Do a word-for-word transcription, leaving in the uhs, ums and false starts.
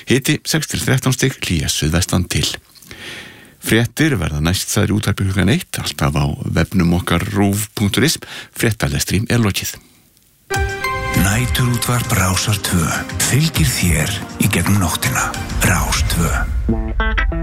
Hiti sex til þrettán stig, hlýja suðvestan til. Fréttir verða næst sagðir í útvarpi klukkan eitt, alltaf á vefnum okkar rúv punktur is. Fréttalestri er lokið. Næturútvarp Rásar tvö fylgir þér í gegnum nóttina. Rás tvö.